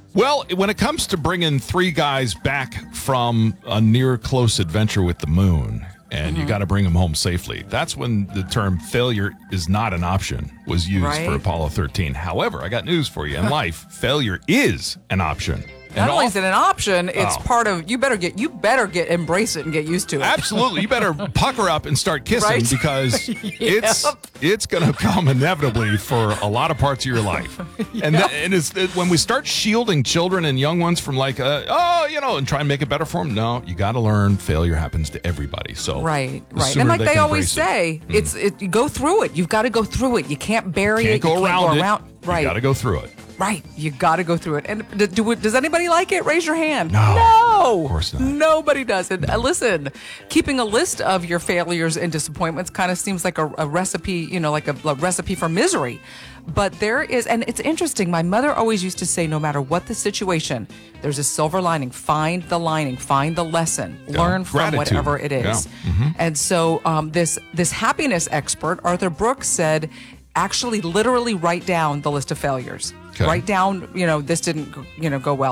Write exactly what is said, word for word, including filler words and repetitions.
Well, when it comes to bringing three guys back from a near close adventure with the moon, and mm-hmm. you got to bring them home safely, that's when the term failure is not an option was used right. for Apollo thirteen. However, I got news for you. In life, failure is an option. Not only is it an option, it's oh. part of, you better get, you better get, embrace it and get used to it. Absolutely. You better pucker up and start kissing right? because yep. it's it's going to come inevitably for a lot of parts of your life. Yep. And, th- and it's, it, when we start shielding children and young ones from like, uh, oh, you know, and try and make it better for them, no, you got to learn failure happens to everybody. So Right, right. And like they, they always say, it. it's it, you go through it. You've got to go through it. You can't bury can't it. Go you around can't go it. around Right. You got to go through it. Right. You got to go through it. And do, do, does anybody like it? Raise your hand. No. No. Of course not. Nobody does. And uh, listen, keeping a list of your failures and disappointments kind of seems like a, a recipe, you know, like a, a recipe for misery. But there is, and it's interesting. My mother always used to say, no matter what the situation, there's a silver lining. Find the lining. Find the lesson. Yeah. Learn from Gratitude. whatever it is. Yeah. Mm-hmm. And so um, this this happiness expert, Arthur Brooks, said, actually literally write down the list of failures. Okay. Write down, you know, this didn't, you know, go well.